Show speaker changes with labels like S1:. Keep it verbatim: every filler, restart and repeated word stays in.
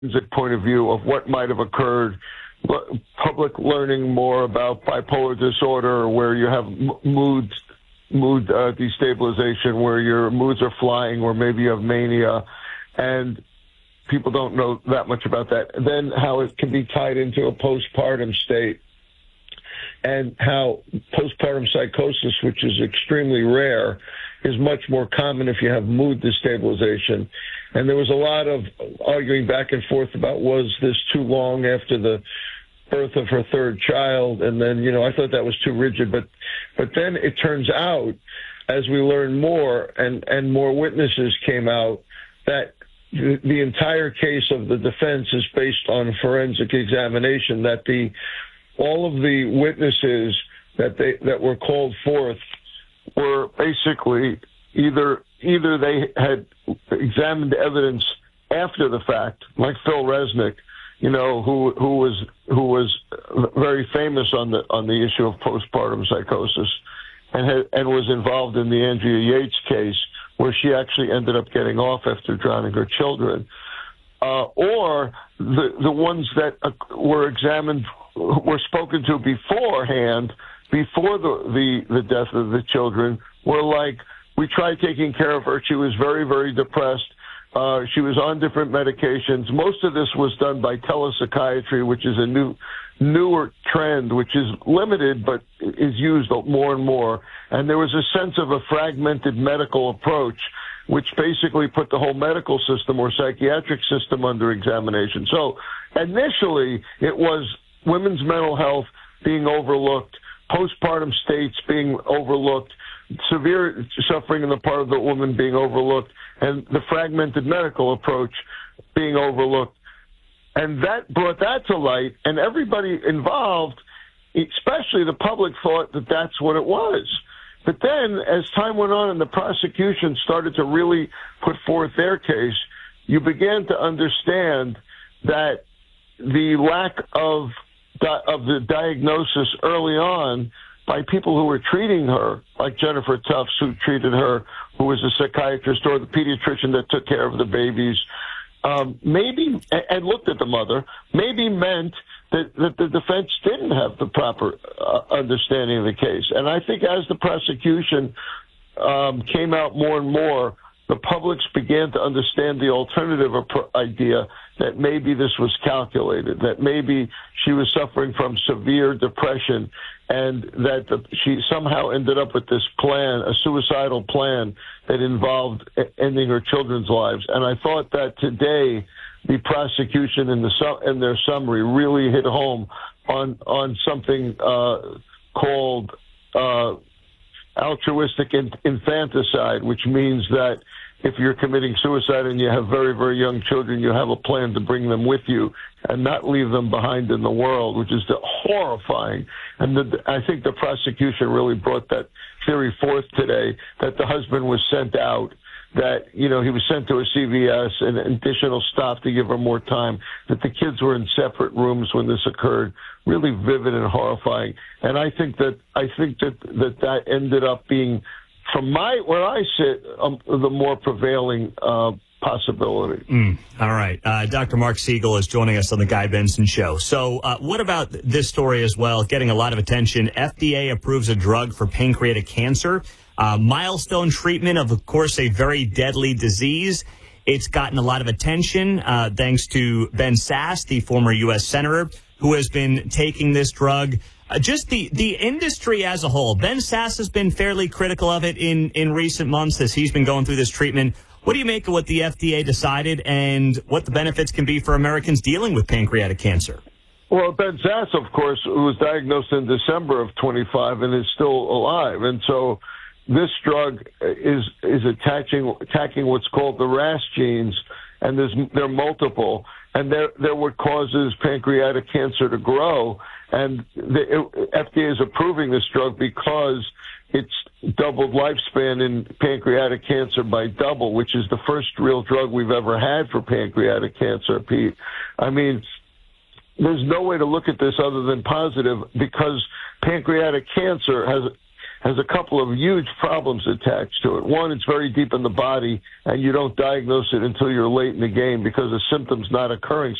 S1: point of view of what might have occurred, public learning more about bipolar disorder, where you have mood mood uh, destabilization, where your moods are flying, or maybe you have mania, and people don't know that much about that. Then how it can be tied into a postpartum state, and how postpartum psychosis, which is extremely rare, is much more common if you have mood destabilization. And there was a lot of arguing back and forth about, was this too long after the birth of her third child? And then, you know, I thought that was too rigid. But but then it turns out, as we learned more and, and more witnesses came out, that the, the entire case of the defense is based on forensic examination, that the all of the witnesses that they that were called forth were basically either either they had examined evidence after the fact, like Phil Resnick, you know, who who was who was very famous on the on the issue of postpartum psychosis, and had, and was involved in the Andrea Yates case, where she actually ended up getting off after drowning her children, uh, or the the ones that uh, were examined were spoken to beforehand, before the, the the death of the children, were like, we tried taking care of her. She was very, very depressed. Uh, she was on different medications. Most of this was done by telepsychiatry, which is a new, newer trend, which is limited but is used more and more. And there was a sense of a fragmented medical approach, which basically put the whole medical system or psychiatric system under examination. So initially, it was women's mental health being overlooked, postpartum states being overlooked, severe suffering on the part of the woman being overlooked, and the fragmented medical approach being overlooked. And that brought that to light, and everybody involved, especially the public, thought that that's what it was. But then, as time went on and the prosecution started to really put forth their case, you began to understand that the lack of of the diagnosis early on by people who were treating her, like Jennifer Tufts, who treated her, who was a psychiatrist, or the pediatrician that took care of the babies, um, maybe, and looked at the mother, maybe meant that, that the defense didn't have the proper uh, understanding of the case. And I think as the prosecution um, came out more and more, the publics began to understand the alternative idea that maybe this was calculated, that maybe she was suffering from severe depression, and that the, she somehow ended up with this plan, a suicidal plan that involved ending her children's lives. And I thought that today the prosecution in, the, in their summary really hit home on, on something uh, called uh, altruistic infanticide, which means that if you're committing suicide and you have very, very young children, you have a plan to bring them with you and not leave them behind in the world, which is horrifying. And the, I think the prosecution really brought that theory forth today, that the husband was sent out, that, you know, he was sent to a C V S, an additional stop to give her more time, that the kids were in separate rooms when this occurred. Really vivid and horrifying. And I think that I think that that, that ended up being, from my where I sit, um, the more prevailing uh, possibility.
S2: Mm, all right. Uh, Doctor Mark Siegel is joining us on the Guy Benson Show. So uh, what about this story as well, getting a lot of attention? F D A approves a drug for pancreatic cancer. Uh, milestone treatment of, of course, a very deadly disease. It's gotten a lot of attention uh, thanks to Ben Sasse, the former U S Senator, who has been taking this drug. Uh, just the, the industry as a whole. Ben Sasse has been fairly critical of it in, in recent months as he's been going through this treatment. What do you make of what the F D A decided and what the benefits can be for Americans dealing with pancreatic cancer?
S1: Well, Ben Sasse, of course, was diagnosed in December of twenty-five and is still alive. And so this drug is is attaching attacking what's called the R A S genes, and there's there are multiple, and they're, they're what causes pancreatic cancer to grow. And the F D A is approving this drug because it's doubled lifespan in pancreatic cancer by double, which is the first real drug we've ever had for pancreatic cancer, Pete. I mean, there's no way to look at this other than positive, because pancreatic cancer has has a couple of huge problems attached to it. One, it's very deep in the body, and you don't diagnose it until you're late in the game because the symptom's not occurring